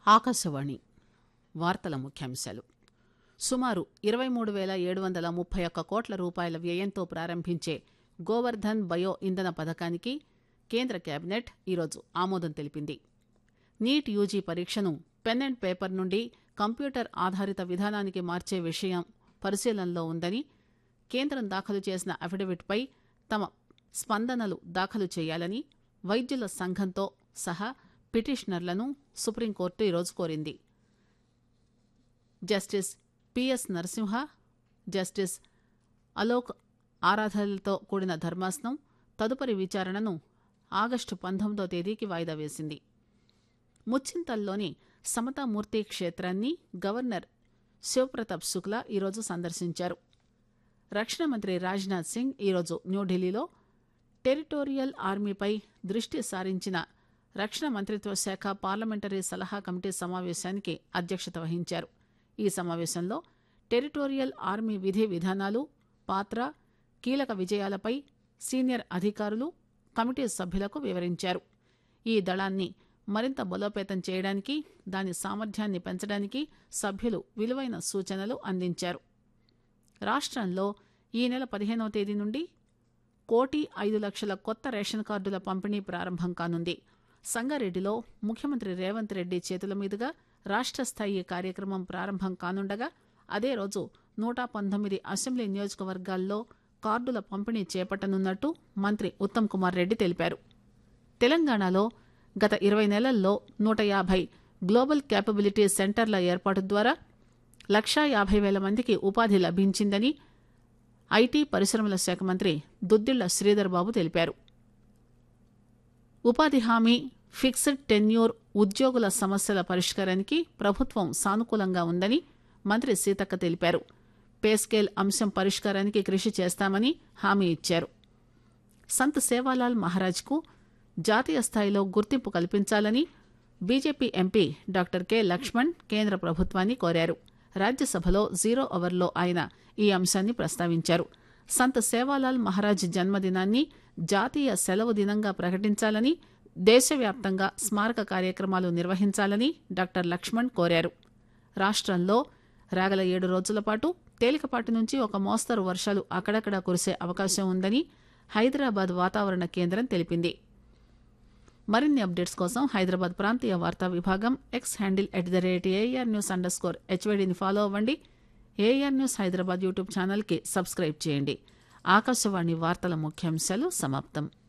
ఆకాశవాణి వార్తల ముఖ్యాంశాలు. సుమారు 23,731 కోట్ల రూపాయల వ్యయంతో ప్రారంభించే గోవర్ధన్ బయో ఇంధన పథకానికి కేంద్ర కేబినెట్ ఈరోజు ఆమోదం తెలిపింది. నీట్ యూజీ పరీక్షను పెన్ అండ్ పేపర్ నుండి కంప్యూటర్ ఆధారిత విధానానికి మార్చే విషయం పరిశీలనలో ఉందని, కేంద్రం దాఖలు చేసిన అఫిడవిట్పై తమ స్పందనలు దాఖలు చేయాలని వైద్యుల సంఘంతో సహా పిటిషనర్లను సుప్రీంకోర్టు ఈరోజు కోరింది. Justice PS Narasimha, justice Alok ఆరాధనలతో కూడిన ధర్మాసనం తదుపరి విచారణను ఆగస్టు 19వ తేదీకి వాయిదా వేసింది. ముచ్చింతల్లోని సమతామూర్తి క్షేత్రాన్ని గవర్నర్ శివప్రతాప్ శుక్లా ఈరోజు సందర్శించారు. రక్షణ మంత్రి రాజ్నాథ్ సింగ్ ఈరోజు న్యూఢిల్లీలో టెరిటోరియల్ ఆర్మీపై దృష్టి సారించిన రక్షణ మంత్రిత్వ శాఖ పార్లమెంటరీ సలహా కమిటీ సమావేశానికి అధ్యక్షత వహించారు. ఈ సమావేశంలో టెరిటోరియల్ ఆర్మీ విధి విధానాలు, పాత్ర, కీలక విజయాలపై సీనియర్ అధికారులు కమిటీ సభ్యులకు వివరించారు. ఈ దళాన్ని మరింత బలోపేతం చేయడానికి, దాని సామర్థ్యాన్ని పెంచడానికి సభ్యులు విలువైన సూచనలు అందించారు. రాష్ట్రంలో ఈ నెల 15వ తేదీ నుండి 1,05,00,000 కొత్త రేషన్ కార్డుల పంపిణీ ప్రారంభం కానుంది. సంగారెడ్డిలో ముఖ్యమంత్రి రేవంత్ రెడ్డి చేతుల మీదుగా రాష్ట్ర స్థాయి కార్యక్రమం ప్రారంభం కానుండగా, అదే రోజు 119 అసెంబ్లీ నియోజకవర్గాల్లో కార్డుల పంపిణీ చేపట్టనున్నట్టు మంత్రి ఉత్తమ్ కుమార్ రెడ్డి తెలిపారు. తెలంగాణలో గత 20 నెలల్లో 150 గ్లోబల్ క్యాపబిలిటీ సెంటర్ల ఏర్పాటు ద్వారా 1,50,000 మందికి ఉపాధి లభించిందని ఐటీ పరిశ్రమల శాఖ మంత్రి దుద్దిళ్ల శ్రీధర్ బాబు తెలిపారు. ఉపాధి హామీ, ఫిక్స్డ్ టెన్యూర్ ఉద్యోగుల సమస్యల పరిష్కారానికి ప్రభుత్వం సానుకూలంగా ఉందని మంత్రి సీతక్క తెలిపారు. పేస్కేల్ అంశం పరిష్కారానికి కృషి చేస్తామని హామీ ఇచ్చారు. సంత్ సేవాలాల్ మహారాజ్కు జాతీయ స్థాయిలో గుర్తింపు కల్పించాలని BJP MP doctor K Laxman కేంద్ర ప్రభుత్వాన్ని కోరారు. రాజ్యసభలో 0 అవర్లో ఆయన ఈ అంశాన్ని ప్రస్తావించారు. సంత్ సేవాలాల్ మహారాజ్ జన్మదినాన్ని జాతీయ సెలవు దినంగా ప్రకటించాలని, దేశవ్యాప్తంగా స్మారక కార్యక్రమాలు నిర్వహించాలని డాక్టర్ లక్ష్మణ్ కోరారు. రాష్ట్రంలో రాగల 7 రోజుల పాటు తేలికపాటి నుంచి ఒక మోస్తరు వర్షాలు అక్కడక్కడా కురిసే అవకాశం ఉందని హైదరాబాద్ వాతావరణ కేంద్రం తెలిపింది. మరిన్ని అప్డేట్స్ కోసం హైదరాబాద్ ప్రాంతీయ వార్తా విభాగం ఎక్స్ హ్యాండిల్ @ARNews_HYDని ఫాలో అవ్వండి. ఏఆర్ న్యూస్ హైదరాబాద్ యూట్యూబ్ ఛానల్కి సబ్స్క్రైబ్ చేయండి. ఆకాశవాణి వార్తల ముఖ్యాంశాలు సమాప్తం.